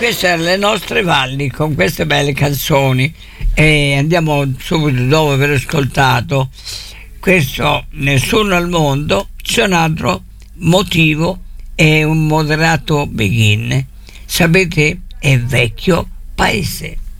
queste sono le nostre valli con queste belle canzoni e andiamo subito dopo aver ascoltato questo Nessuno al mondo. C'è un altro motivo, è un moderato begin, sapete, è Vecchio Paese.